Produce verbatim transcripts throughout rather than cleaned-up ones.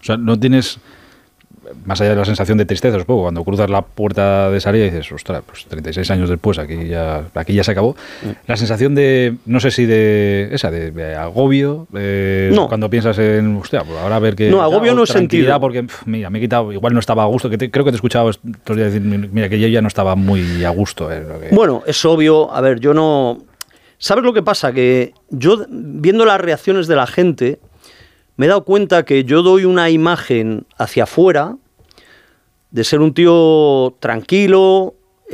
sea, no tienes, más allá de la sensación de tristeza, supongo, cuando cruzas la puerta de salida y dices, ostras, pues treinta y seis años después, aquí ya aquí ya se acabó. La sensación de, no sé si de esa, de, de agobio, eh, no. cuando piensas en, hostia, pues ahora a ver qué... No, agobio no he sentido. Porque, pff, mira, me he quitado, igual no estaba a gusto, que te, creo que te he escuchado estos días decir, mira, que yo ya no estaba muy a gusto. Eh, lo que... Bueno, es obvio, a ver, yo no... ¿Sabes lo que pasa? Que yo, viendo las reacciones de la gente, me he dado cuenta que yo doy una imagen hacia afuera de ser un tío tranquilo,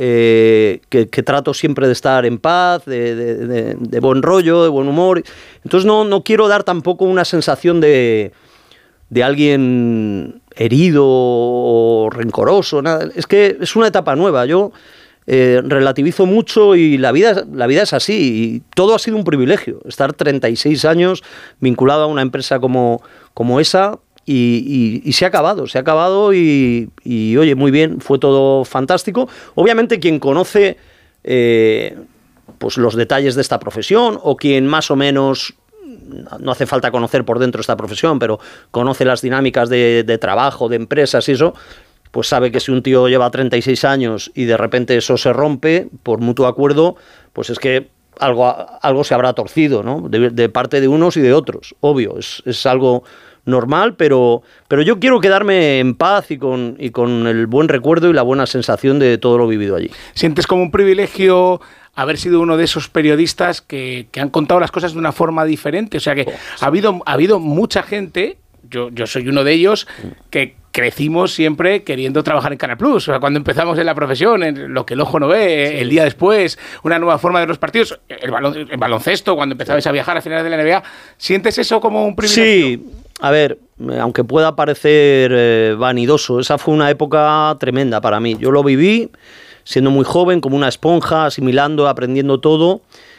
eh, que, que trato siempre de estar en paz, de, de, de, de buen rollo, de buen humor. Entonces no, no quiero dar tampoco una sensación de, de alguien herido o rencoroso. Nada. Es que es una etapa nueva. Yo eh, relativizo mucho y la vida, la vida es así. Y todo ha sido un privilegio. Estar treinta y seis años vinculado a una empresa como, como esa... Y, y, y se ha acabado, se ha acabado y, y, oye, muy bien, fue todo fantástico. Obviamente quien conoce eh, pues los detalles de esta profesión o quien más o menos, no hace falta conocer por dentro esta profesión, pero conoce las dinámicas de, de trabajo, de empresas y eso, pues sabe que si un tío lleva treinta y seis años y de repente eso se rompe por mutuo acuerdo, pues es que algo, algo se habrá torcido, ¿no? De, de parte de unos y de otros, obvio, es, es algo... normal, pero, pero yo quiero quedarme en paz y con, y con el buen recuerdo y la buena sensación de todo lo vivido allí. ¿Sientes como un privilegio haber sido uno de esos periodistas que, que han contado las cosas de una forma diferente? O sea que oh, sí. ha, habido, ha habido mucha gente, yo, yo soy uno de ellos, que crecimos siempre queriendo trabajar en Canal Plus. O sea, cuando empezamos en la profesión, en lo que el ojo no ve, sí. el día después, una nueva forma de los partidos, el, balon, el baloncesto, cuando empezabais a viajar a finales de la N B A, ¿sientes eso como un privilegio? Sí. A ver, aunque pueda parecer eh, vanidoso, esa fue una época tremenda para mí. Yo lo viví siendo muy joven, como una esponja, asimilando, aprendiendo todo.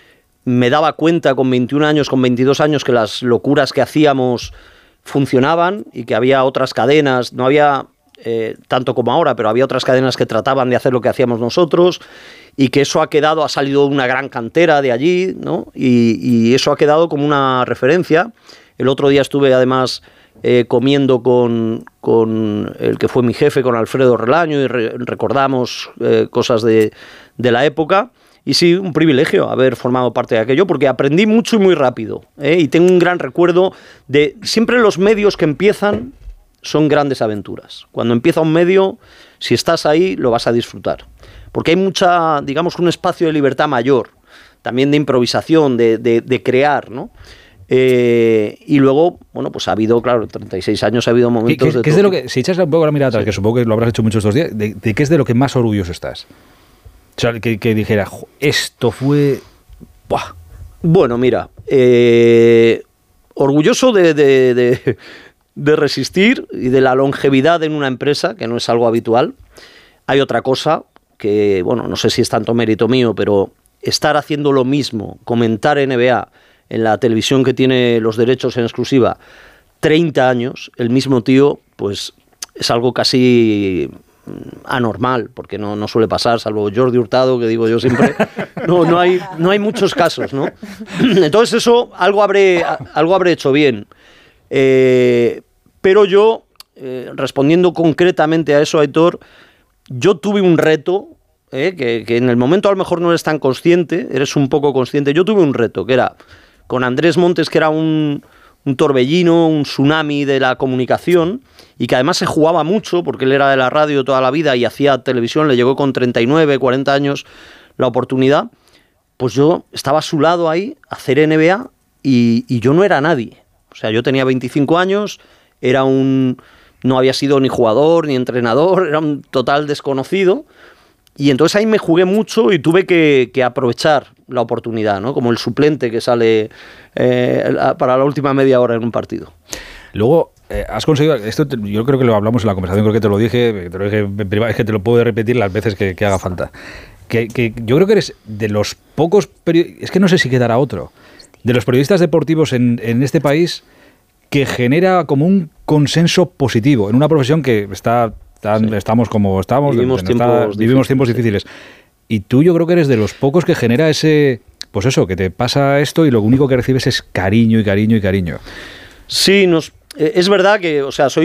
Me daba cuenta con veintiún años, con veintidós años, que las locuras que hacíamos funcionaban y que había otras cadenas, no había eh, tanto como ahora, pero había otras cadenas que trataban de hacer lo que hacíamos nosotros y que eso ha quedado, ha salido una gran cantera de allí, ¿no? Y, y eso ha quedado como una referencia. El otro día estuve además eh, comiendo con, con el que fue mi jefe, con Alfredo Relaño, y re, recordamos eh, cosas de, de la época. Y sí, un privilegio haber formado parte de aquello, porque aprendí mucho y muy rápido. ¿eh? Y tengo un gran recuerdo de... Siempre los medios que empiezan son grandes aventuras. Cuando empieza un medio, si estás ahí, lo vas a disfrutar. Porque hay mucha, digamos, un espacio de libertad mayor, también de improvisación, de, de, de crear, ¿no? Eh, y luego, bueno, pues ha habido, claro, treinta y seis años ha habido momentos ¿Qué, qué, de ¿qué es de lo que, si echas un poco la mirada atrás, sí. que supongo que lo habrás hecho muchos estos días, de, de qué es de lo que más orgulloso estás? O sea, que, que dijera, esto fue... ¡Buah! Bueno, mira, eh, orgulloso de, de, de, de resistir y de la longevidad en una empresa, que no es algo habitual. Hay otra cosa que, bueno, no sé si es tanto mérito mío, pero estar haciendo lo mismo, comentar N B A en la televisión que tiene los derechos en exclusiva, treinta años, el mismo tío, pues es algo casi anormal, porque no, no suele pasar, salvo Jordi Hurtado, que digo yo siempre, no, no, hay, no hay muchos casos, ¿no? Entonces eso, algo habré, algo habré hecho bien. Eh, pero yo, eh, respondiendo concretamente a eso, Aitor, yo tuve un reto, eh, que, que en el momento a lo mejor no eres tan consciente, eres un poco consciente, yo tuve un reto, que era con Andrés Montes, que era un, un torbellino, un tsunami de la comunicación, y que además se jugaba mucho, porque él era de la radio toda la vida y hacía televisión, le llegó con treinta y nueve, cuarenta años la oportunidad, pues yo estaba a su lado ahí, a hacer N B A, y, y yo no era nadie. O sea, yo tenía veinticinco años, era un, no había sido ni jugador ni entrenador, era un total desconocido, y entonces ahí me jugué mucho y tuve que, que aprovechar la oportunidad, ¿no? Como el suplente que sale eh, para la última media hora en un partido. Luego, eh, has conseguido, esto te, yo creo que lo hablamos en la conversación, creo que te lo dije, te lo dije en privado, es que te lo puedo repetir las veces que, que haga falta. Que, que yo creo que eres de los pocos periodistas, es que no sé si quedará otro, de los periodistas deportivos en, en este país que genera como un consenso positivo en una profesión que está... Están, sí. Estamos como estamos, vivimos, está, tiempos, vivimos difíciles, tiempos difíciles. Sí. Y tú yo creo que eres de los pocos que genera ese, pues eso, que te pasa esto y lo único que recibes es cariño y cariño y cariño. Sí, nos, eh, es verdad que, o sea, soy